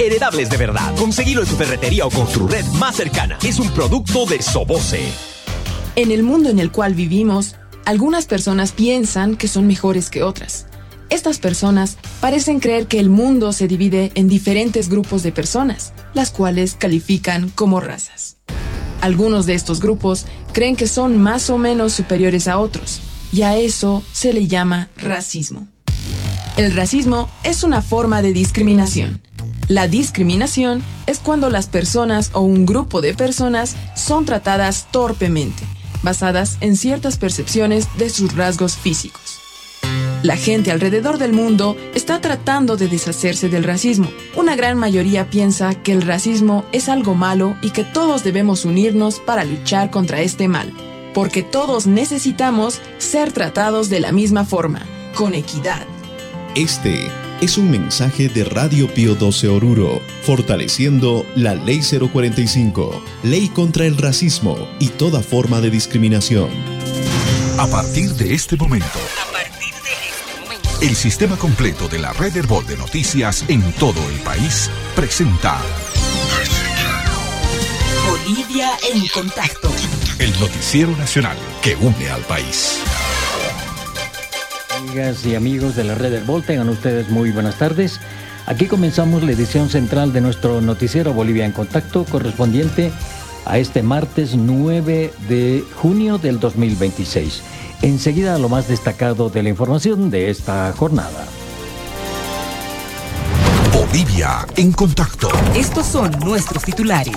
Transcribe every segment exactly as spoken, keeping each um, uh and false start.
heredables de verdad. Conseguilo en tu ferretería o Construred más cercana. Es un producto de Soboce. En el mundo en el cual vivimos, algunas personas piensan que son mejores que otras. Estas personas parecen creer que el mundo se divide en diferentes grupos de personas, las cuales califican como razas. Algunos de estos grupos creen que son más o menos superiores a otros, y a eso se le llama racismo. El racismo es una forma de discriminación. La discriminación es cuando las personas o un grupo de personas son tratadas torpemente, basadas en ciertas percepciones de sus rasgos físicos. La gente alrededor del mundo está tratando de deshacerse del racismo. Una gran mayoría piensa que el racismo es algo malo y que todos debemos unirnos para luchar contra este mal, porque todos necesitamos ser tratados de la misma forma, con equidad. Este es un mensaje de Radio Pío doce Oruro, fortaleciendo la Ley cero cuarenta y cinco, Ley contra el Racismo y toda forma de discriminación. A partir de este momento, A partir de este momento, el sistema completo de la Red Herbol de Noticias en todo el país presenta Bolivia en contacto. el noticiero nacional que une al país. Amigas y amigos de la Red Herbol, tengan ustedes muy buenas tardes. Aquí comenzamos la edición central de nuestro noticiero Bolivia en Contacto, correspondiente a este martes nueve de junio del dos mil veintiséis. Enseguida lo más destacado de la información de esta jornada. Bolivia en Contacto. Estos son nuestros titulares.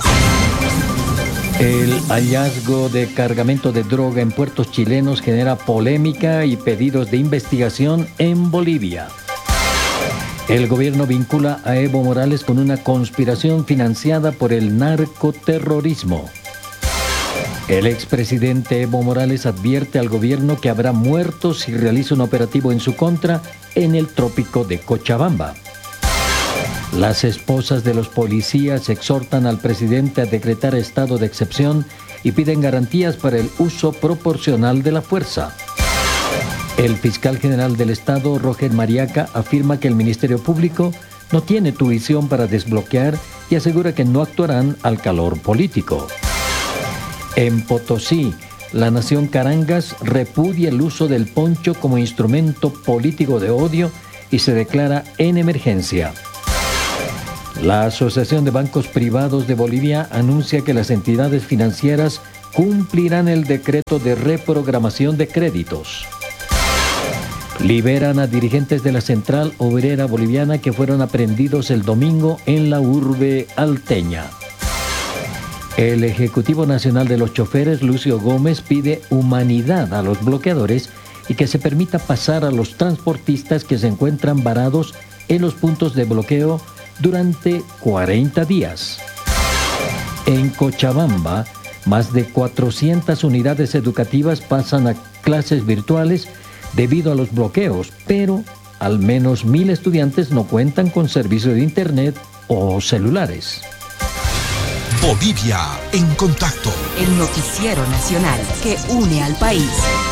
El hallazgo de cargamento de droga en puertos chilenos genera polémica y pedidos de investigación en Bolivia. El gobierno vincula a Evo Morales con una conspiración financiada por el narcoterrorismo. El expresidente Evo Morales advierte al gobierno que habrá muertos si realiza un operativo en su contra en el trópico de Cochabamba. Las esposas de los policías exhortan al presidente a decretar estado de excepción y piden garantías para el uso proporcional de la fuerza. El fiscal general del Estado, Roger Mariaca, afirma que el Ministerio Público no tiene tuición para desbloquear y asegura que no actuarán al calor político. En Potosí, la nación Carangas repudia el uso del poncho como instrumento político de odio y se declara en emergencia. La Asociación de Bancos Privados de Bolivia anuncia que las entidades financieras cumplirán el decreto de reprogramación de créditos. Liberan a dirigentes de la Central Obrera Boliviana que fueron aprehendidos el domingo en la urbe alteña. El Ejecutivo Nacional de los Choferes, Lucio Gómez, pide humanidad a los bloqueadores y que se permita pasar a los transportistas que se encuentran varados en los puntos de bloqueo durante cuarenta días. En Cochabamba, más de cuatrocientas unidades educativas pasan a clases virtuales debido a los bloqueos, pero al menos mil estudiantes no cuentan con servicio de internet o celulares. Bolivia en Contacto. El noticiero nacional que une al país.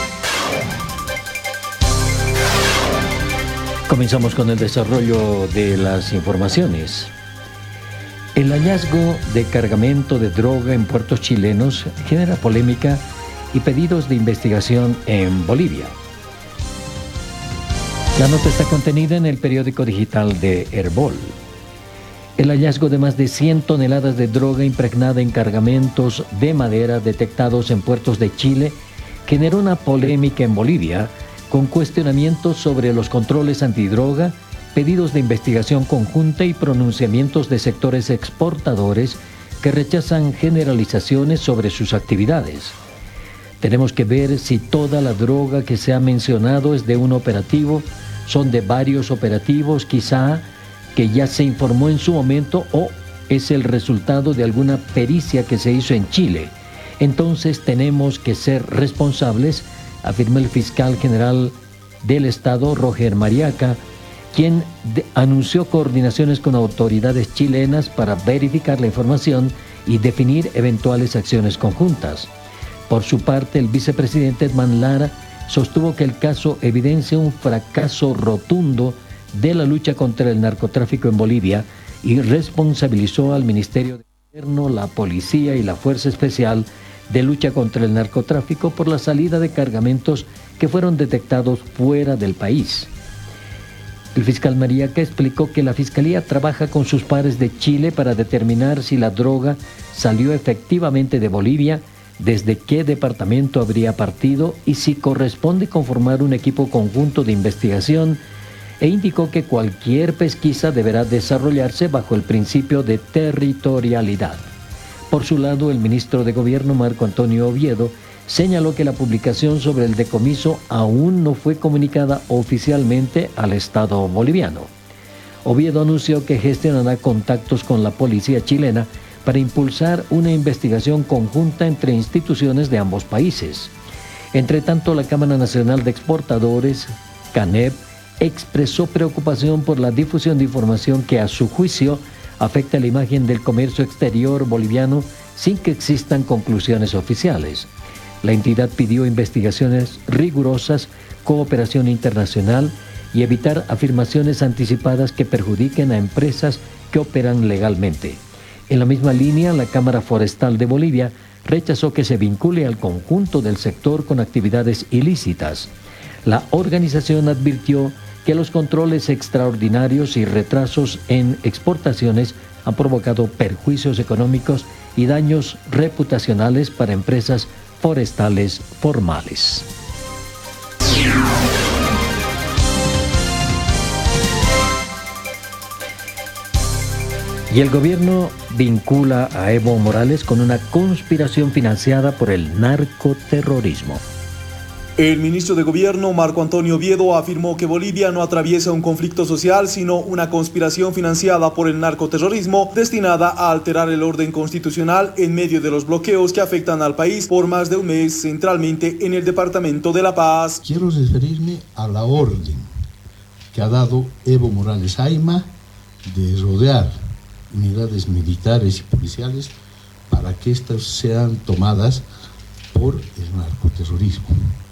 Comenzamos con el desarrollo de las informaciones. El hallazgo de cargamento de droga en puertos chilenos genera polémica y pedidos de investigación en Bolivia. La nota está contenida en el periódico digital de Herbol. El hallazgo de más de cien toneladas de droga impregnada en cargamentos de madera detectados en puertos de Chile generó una polémica en Bolivia, con cuestionamientos sobre los controles antidroga, pedidos de investigación conjunta y pronunciamientos de sectores exportadores que rechazan generalizaciones sobre sus actividades. Tenemos que ver si toda la droga que se ha mencionado es de un operativo, son de varios operativos quizá, que ya se informó en su momento, o es el resultado de alguna pericia que se hizo en Chile. Entonces tenemos que ser responsables, afirmó el fiscal general del Estado, Roger Mariaca, quien de, anunció coordinaciones con autoridades chilenas para verificar la información y definir eventuales acciones conjuntas. Por su parte, el vicepresidente Edman Lara sostuvo que el caso evidencia un fracaso rotundo de la lucha contra el narcotráfico en Bolivia y responsabilizó al Ministerio de Gobierno, la Policía y la Fuerza Especial de Lucha contra el Narcotráfico por la salida de cargamentos que fueron detectados fuera del país. El fiscal Mariaca explicó que la Fiscalía trabaja con sus pares de Chile para determinar si la droga salió efectivamente de Bolivia, desde qué departamento habría partido y si corresponde conformar un equipo conjunto de investigación, e indicó que cualquier pesquisa deberá desarrollarse bajo el principio de territorialidad. Por su lado, el ministro de Gobierno, Marco Antonio Oviedo, señaló que la publicación sobre el decomiso aún no fue comunicada oficialmente al Estado boliviano. Oviedo anunció que gestionará contactos con la policía chilena para impulsar una investigación conjunta entre instituciones de ambos países. Entre tanto, la Cámara Nacional de Exportadores, CANEP, expresó preocupación por la difusión de información que, a su juicio, afecta la imagen del comercio exterior boliviano sin que existan conclusiones oficiales. La entidad pidió investigaciones rigurosas, cooperación internacional y evitar afirmaciones anticipadas que perjudiquen a empresas que operan legalmente. En la misma línea, la Cámara Forestal de Bolivia rechazó que se vincule al conjunto del sector con actividades ilícitas. La organización advirtió que los controles extraordinarios y retrasos en exportaciones han provocado perjuicios económicos y daños reputacionales para empresas forestales formales. Y el gobierno vincula a Evo Morales con una conspiración financiada por el narcoterrorismo. El ministro de Gobierno, Marco Antonio Oviedo, afirmó que Bolivia no atraviesa un conflicto social, sino una conspiración financiada por el narcoterrorismo destinada a alterar el orden constitucional en medio de los bloqueos que afectan al país por más de un mes, centralmente en el departamento de La Paz. Quiero referirme a la orden que ha dado Evo Morales Ayma de rodear unidades militares y policiales para que estas sean tomadas por el narcoterrorismo.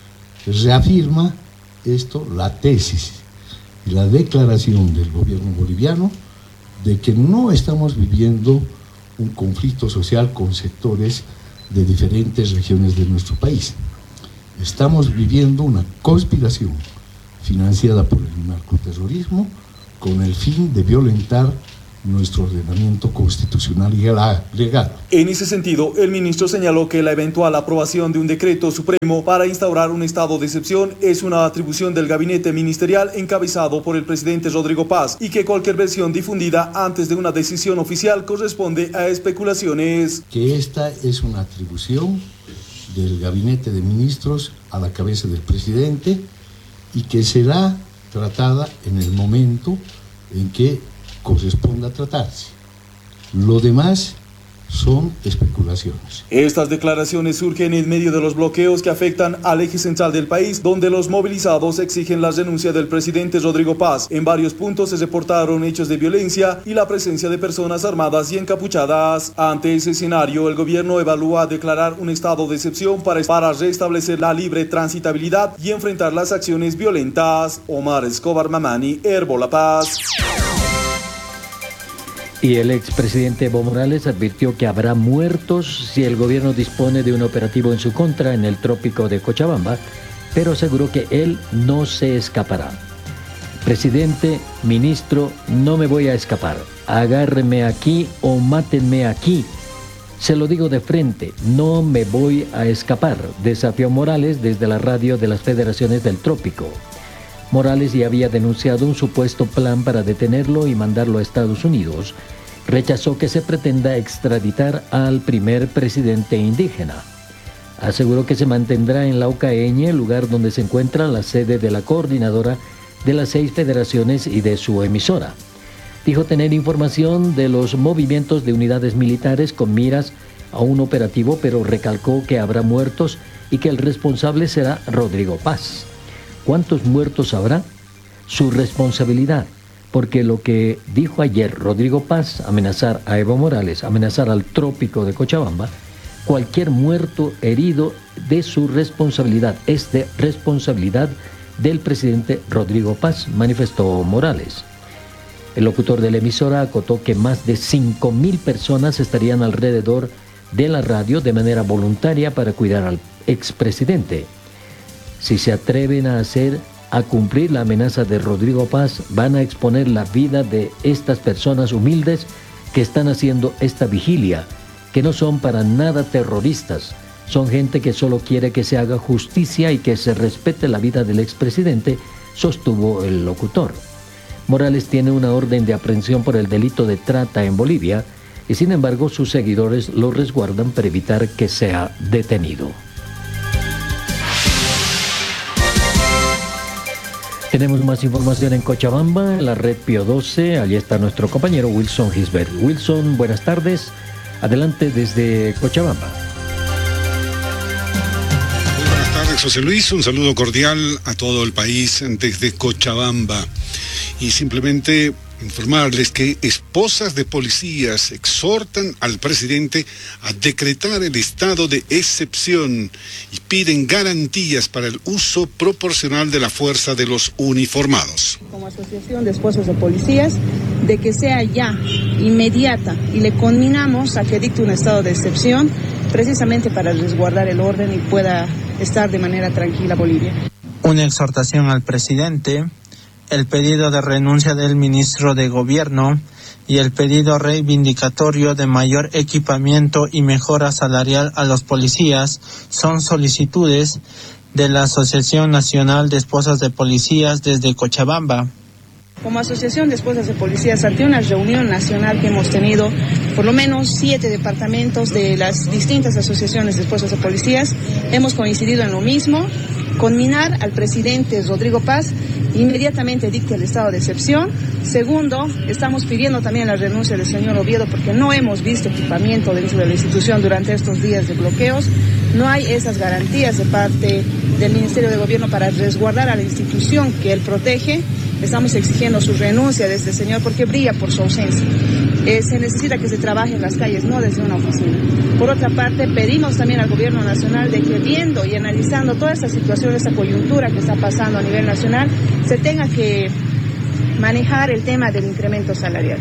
Reafirma esto la tesis y la declaración del gobierno boliviano de que no estamos viviendo un conflicto social con sectores de diferentes regiones de nuestro país. Estamos viviendo una conspiración financiada por el narcoterrorismo con el fin de violentar nuestro ordenamiento constitucional y legal. En ese sentido, el ministro señaló que la eventual aprobación de un decreto supremo para instaurar un estado de excepción es una atribución del gabinete ministerial encabezado por el presidente Rodrigo Paz y que cualquier versión difundida antes de una decisión oficial corresponde a especulaciones. Que esta es una atribución del gabinete de ministros a la cabeza del presidente y que será tratada en el momento en que corresponda tratarse. Lo demás son especulaciones. Estas declaraciones surgen en medio de los bloqueos que afectan al eje central del país, donde los movilizados exigen la renuncia del presidente Rodrigo Paz. En varios puntos se reportaron hechos de violencia y la presencia de personas armadas y encapuchadas. Ante ese escenario, el gobierno evalúa declarar un estado de excepción para, para restablecer la libre transitabilidad y enfrentar las acciones violentas. Omar Escobar Mamani, Herbo La Paz. Y el expresidente Evo Morales advirtió que habrá muertos si el gobierno dispone de un operativo en su contra en el trópico de Cochabamba, pero aseguró que él no se escapará. Presidente, ministro, no me voy a escapar. Agárreme aquí o mátenme aquí. Se lo digo de frente, no me voy a escapar, desafió Morales desde la radio de las Federaciones del Trópico. Morales ya había denunciado un supuesto plan para detenerlo y mandarlo a Estados Unidos. Rechazó que se pretenda extraditar al primer presidente indígena. Aseguró que se mantendrá en Laucaeñe, el lugar donde se encuentra la sede de la coordinadora de las seis federaciones y de su emisora. Dijo tener información de los movimientos de unidades militares con miras a un operativo, pero recalcó que habrá muertos y que el responsable será Rodrigo Paz. ¿Cuántos muertos habrá? Su responsabilidad, porque lo que dijo ayer Rodrigo Paz, amenazar a Evo Morales, amenazar al trópico de Cochabamba, cualquier muerto, herido, de su responsabilidad, es de responsabilidad del presidente Rodrigo Paz, manifestó Morales. El locutor de la emisora acotó que más de cinco mil personas estarían alrededor de la radio de manera voluntaria para cuidar al expresidente. Si se atreven a hacer, a cumplir la amenaza de Rodrigo Paz, van a exponer la vida de estas personas humildes que están haciendo esta vigilia, que no son para nada terroristas. Son gente que solo quiere que se haga justicia y que se respete la vida del expresidente, sostuvo el locutor. Morales tiene una orden de aprehensión por el delito de trata en Bolivia y sin embargo sus seguidores lo resguardan para evitar que sea detenido. Tenemos más información en Cochabamba, en la red Pío doce. Allí está nuestro compañero Wilson Gisbert. Wilson, buenas tardes. Adelante desde Cochabamba. Muy buenas tardes, José Luis. Un saludo cordial a todo el país desde Cochabamba. Y simplemente informarles que esposas de policías exhortan al presidente a decretar el estado de excepción y piden garantías para el uso proporcional de la fuerza de los uniformados. Como asociación de esposas de policías, de que sea ya, inmediata, y le conminamos a que dicte un estado de excepción precisamente para resguardar el orden y pueda estar de manera tranquila Bolivia. Una exhortación al presidente, el pedido de renuncia del ministro de Gobierno y el pedido reivindicatorio de mayor equipamiento y mejora salarial a los policías son solicitudes de la Asociación Nacional de Esposas de Policías desde Cochabamba. Como Asociación de Esposas de Policías, ante una reunión nacional que hemos tenido, por lo menos siete departamentos de las distintas asociaciones de esposas de policías, hemos coincidido en lo mismo: conminar al presidente Rodrigo Paz inmediatamente dicte el estado de excepción. Segundo, estamos pidiendo también la renuncia del señor Oviedo porque no hemos visto equipamiento dentro de la institución durante estos días de bloqueos. No hay esas garantías de parte del Ministerio de Gobierno para resguardar a la institución que él protege. Estamos exigiendo su renuncia de este señor porque brilla por su ausencia. Eh, se necesita que se trabaje en las calles, no desde una oficina. Por otra parte, pedimos también al Gobierno Nacional de que, viendo y analizando toda esta situación, esta coyuntura que está pasando a nivel nacional, se tenga que manejar el tema del incremento salarial.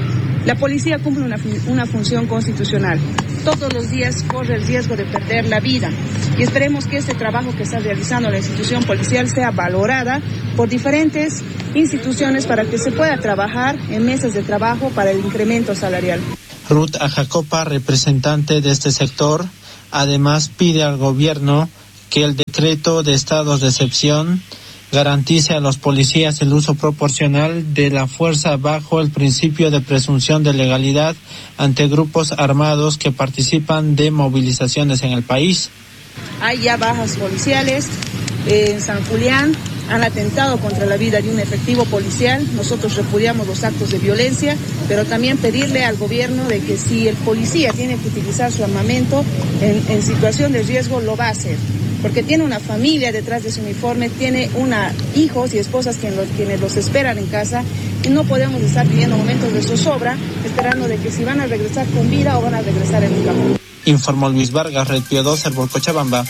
La policía cumple una, una función constitucional. Todos los días corre el riesgo de perder la vida y esperemos que este trabajo que está realizando la institución policial sea valorada por diferentes instituciones para que se pueda trabajar en mesas de trabajo para el incremento salarial. Ruth Ajacopa, representante de este sector, además pide al gobierno que el decreto de estados de excepción garantice a los policías el uso proporcional de la fuerza bajo el principio de presunción de legalidad ante grupos armados que participan de movilizaciones en el país. Hay ya bajas policiales en San Julián, han atentado contra la vida de un efectivo policial. Nosotros repudiamos los actos de violencia, pero también pedirle al gobierno de que si el policía tiene que utilizar su armamento en, en situación de riesgo, lo va a hacer. Porque tiene una familia detrás de su uniforme, tiene una, hijos y esposas quienes los, quienes los esperan en casa y no podemos estar viviendo momentos de zozobra esperando de que si van a regresar con vida o van a regresar en un camión. Informó Luis Vargas, Red Pío doce, por Cochabamba.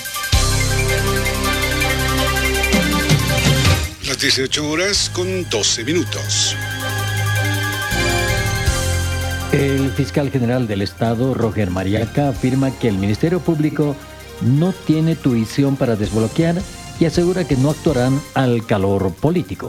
Las dieciocho horas con doce minutos. El fiscal general del Estado, Roger Mariaca, afirma que el Ministerio Público no tiene tuición para desbloquear y asegura que no actuarán al calor político.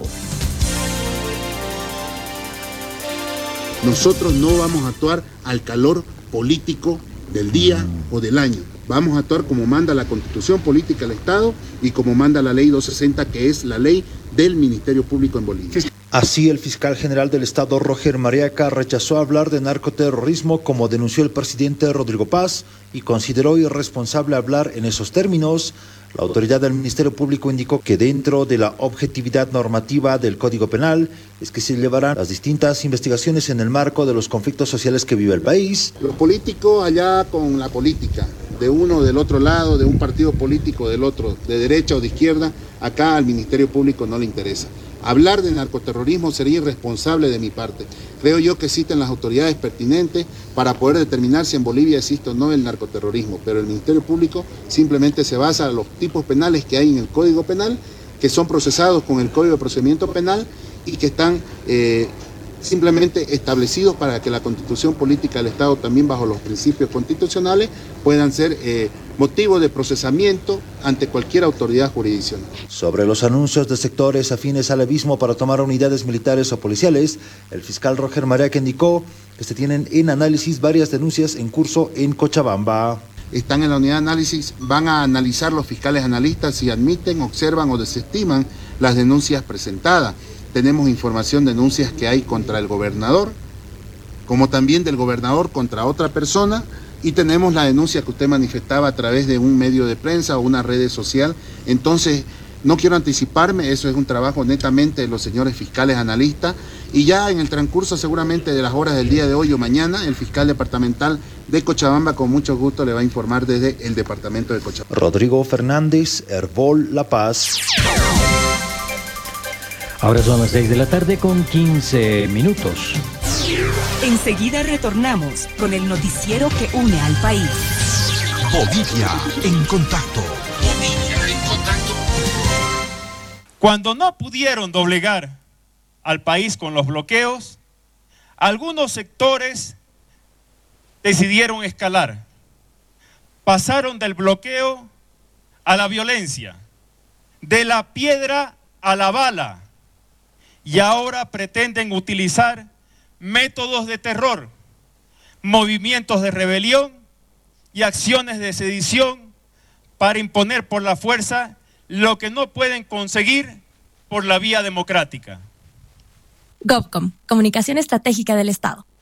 Nosotros no vamos a actuar al calor político del día o del año. Vamos a actuar como manda la Constitución Política del Estado y como manda la Ley doscientos sesenta, que es la ley del Ministerio Público en Bolivia. Así, el fiscal general del Estado, Roger Mariaca, rechazó hablar de narcoterrorismo como denunció el presidente Rodrigo Paz y consideró irresponsable hablar en esos términos. La autoridad del Ministerio Público indicó que dentro de la objetividad normativa del Código Penal es que se llevarán las distintas investigaciones en el marco de los conflictos sociales que vive el país. Lo político allá con la política, de uno del otro lado, de un partido político del otro, de derecha o de izquierda, acá al Ministerio Público no le interesa. Hablar de narcoterrorismo sería irresponsable de mi parte. Creo yo que existen las autoridades pertinentes para poder determinar si en Bolivia existe o no el narcoterrorismo, pero el Ministerio Público simplemente se basa en los tipos penales que hay en el Código Penal, que son procesados con el Código de Procedimiento Penal y que están eh, simplemente establecidos para que la constitución política del Estado, también bajo los principios constitucionales, puedan ser eh, motivo de procesamiento ante cualquier autoridad jurisdiccional. Sobre los anuncios de sectores afines al abismo para tomar unidades militares o policiales, el fiscal Roger Mariaca indicó que se tienen en análisis varias denuncias en curso en Cochabamba. Están en la unidad de análisis, van a analizar los fiscales analistas si admiten, observan o desestiman las denuncias presentadas. Tenemos información de denuncias que hay contra el gobernador, como también del gobernador contra otra persona, y tenemos la denuncia que usted manifestaba a través de un medio de prensa o una red social. Entonces, no quiero anticiparme, eso es un trabajo netamente de los señores fiscales analistas, y ya en el transcurso seguramente de las horas del día de hoy o mañana, el fiscal departamental de Cochabamba con mucho gusto le va a informar desde el departamento de Cochabamba. Rodrigo Fernández, Herbol, La Paz. Ahora son las seis de la tarde con quince minutos. Enseguida retornamos con el noticiero que une al país. Bolivia en contacto. Bolivia en contacto. Cuando no pudieron doblegar al país con los bloqueos, algunos sectores decidieron escalar. Pasaron del bloqueo a la violencia, de la piedra a la bala, y ahora pretenden utilizar métodos de terror, movimientos de rebelión y acciones de sedición para imponer por la fuerza lo que no pueden conseguir por la vía democrática. GovCom, Comunicación Estratégica del Estado.